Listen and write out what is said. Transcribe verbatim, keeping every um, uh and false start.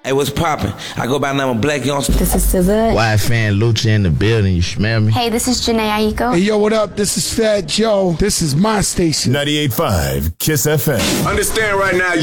Hey, what's poppin'? I go by the name of Black Youngster. This is S Z A. Wide fan Lucha in the building, you smell me? Hey, this is Janae Aiko. Hey, yo, what up? This is Fat Joe. This is my station. ninety-eight point five Kiss F M. Understand right now,